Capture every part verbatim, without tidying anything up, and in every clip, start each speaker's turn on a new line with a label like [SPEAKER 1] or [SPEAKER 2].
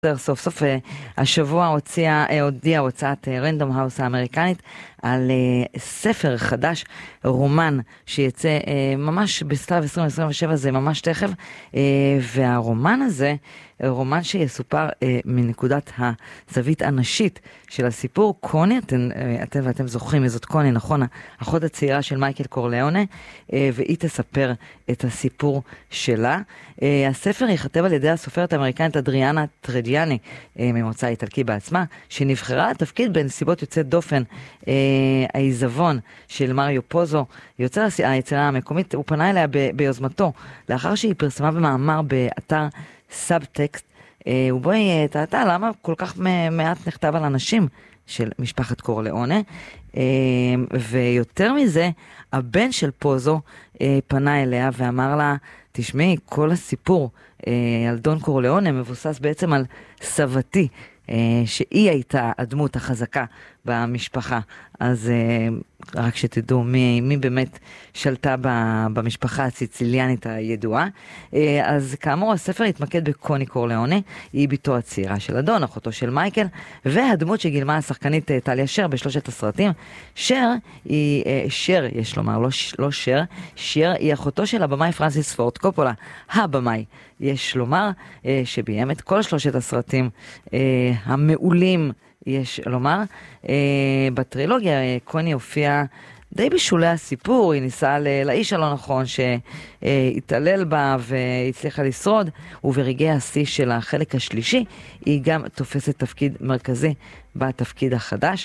[SPEAKER 1] סוף סוף השבוע הוציאה, הודיעה הוצאת רנדום האוס האמריקנית על ספר חדש, רומן שיצא ממש בסתיו עשרים עשרים ושבע, זה ממש תכף, והרומן הזה, רומן שיסופר מנקודת הזווית הנשית של הסיפור. קוני, אתם, אתם ואתם זוכרים זאת קוני, נכון? האחות הצעירה של מייקל קורליאונה, והיא תספר את הסיפור שלה. הספר ייכתב על ידי הסופרת האמריקנית אדריאנה טרדיאני, ממוצא איטלקי בעצמה, שנבחרה לתפקיד בנסיבות יוצאת דופן. העיזבון של מריו פוזו, יוצר היצירה המקומית, הוא פנה אליה ב- ביוזמתו, לאחר שהיא פרסמה במאמר באתר סאבטקסט, ובו היא טעתה למה כל כך מעט נכתב על אנשים של משפחת קורליאונה, ויותר מזה, הבן של פוזו פנה אליה ואמר לה, תשמעי, כל הסיפור על דון קורליאונה מבוסס בעצם על סבתי, שהיא הייתה הדמות החזקה במשפחה. אז רק שתדעו מי, מי באמת שלטה במשפחה הסיציליאנית הידועה. אז כאמור, הספר התמקד בקוני קורליאונה, היא ביתו הצעירה של אדון, אחותו של מייקל, והדמות שגילמה השחקנית טליה שר בשלושת הסרטים. שר היא, שר, יש לומר, לא, לא שר, שר היא אחותו של הבמאי פרנסיס פורד קופולה, הבמאי. יש לומר שביים את כל שלושת הסרטים המעולים, יש לומר. בטרילוגיה קוני הופיע די בשולי הסיפור, היא ניסה לאיש הלא נכון שהתעלל בה והצליחה לשרוד, וברגעי השיא של החלק השלישי היא גם תופסת תפקיד מרכזי בתפקיד החדש.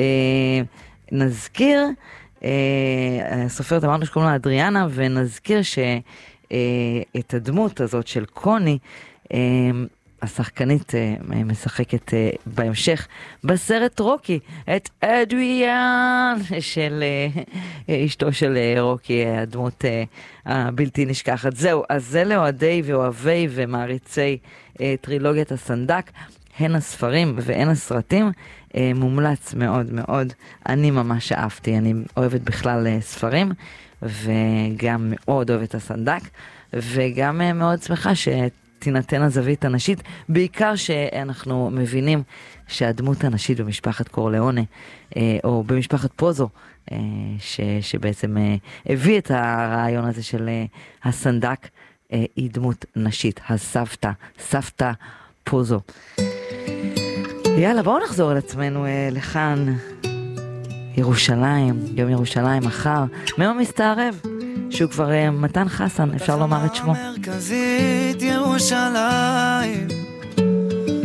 [SPEAKER 1] נזכיר, הסופרת אמרנו שקוראים לה אדריאנה, ונזכיר שאת הדמות הזאת של קוני השחקנית משחקת בהמשך בסרט רוקי, את אדריאן של אשתו של רוקי, הדמות הבלתי נשכחת. זהו, אז זה לאוהדי ואוהבי ומעריצי טרילוגיית הסנדק, הן הספרים והן הסרטים, מומלץ מאוד מאוד. אני ממש אהבתי, אני אוהבת בכלל ספרים, וגם מאוד אוהבת הסנדק, וגם מאוד שמחה ש... תינתן הזווית הנשית, בעיקר שאנחנו מבינים שהדמות הנשית במשפחת קורליאונה, או במשפחת פוזו, ש, שבעצם הביא את הרעיון הזה של הסנדק, היא דמות נשית, הסבתא, סבתא פוזו. יאללה, בואו נחזור על עצמנו לכאן. ירושלים, יום ירושלים מחר, מי מסתערב? שהוא כבר מתן חסן, אפשר לומר את שמו.
[SPEAKER 2] מרכזית ירושלים,